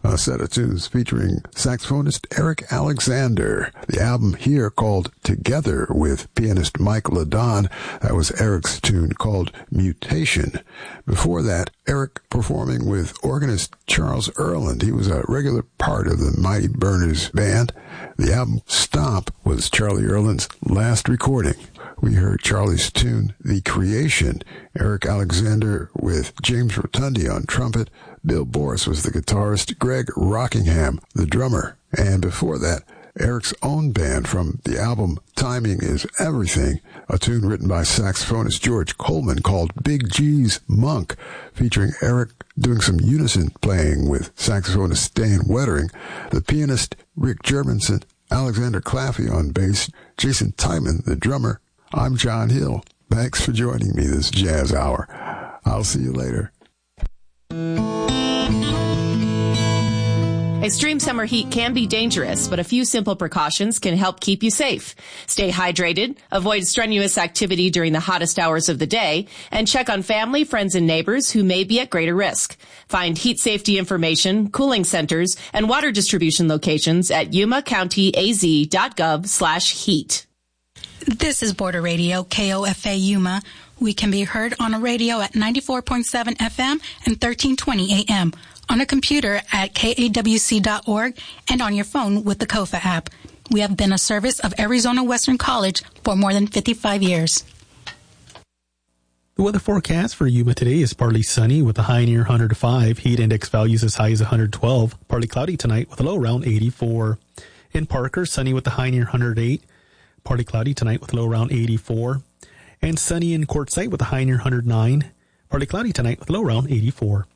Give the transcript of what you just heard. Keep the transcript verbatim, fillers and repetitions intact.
a set of tunes featuring saxophonist Eric Alexander. The album here called Together with pianist Mike Ladon. That was Eric's tune called Mutation. Before that, Eric performing with organist Charles Earland. He was a regular part of the Mighty Burners band. The album Stomp was Charlie Earland's last recording. We heard Charlie's tune, The Creation. Eric Alexander with James Rotundi on trumpet. Bill Boris was the guitarist. Greg Rockingham, the drummer. And before that, Eric's own band from the album Timing is Everything, a tune written by saxophonist George Coleman called Big G's Monk, featuring Eric doing some unison playing with saxophonist Stan Wettering, the pianist Rick Germanson, Alexander Claffey on bass, Jason Tymon, the drummer. I'm John Hill. Thanks for joining me this Jazz Hour. I'll see you later. Extreme summer heat can be dangerous, but a few simple precautions can help keep you safe. Stay hydrated, avoid strenuous activity during the hottest hours of the day, and check on family, friends, and neighbors who may be at greater risk. Find heat safety information, cooling centers, and water distribution locations at yuma county a z dot gov slash heat. This is Border Radio, K O F A Yuma. We can be heard on a radio at ninety-four point seven F M and thirteen twenty A M, on a computer at K A W C dot org, and on your phone with the Kofa app. We have been a service of Arizona Western College for more than fifty-five years. The weather forecast for Yuma today is partly sunny with a high near one hundred five, heat index values as high as one hundred twelve, partly cloudy tonight with a low around eighty-four. In Parker, sunny with a high near one hundred eight, partly cloudy tonight with a low around eighty-four. And sunny in Quartzsite with a high near one hundred nine, partly cloudy tonight with a low around eighty-four.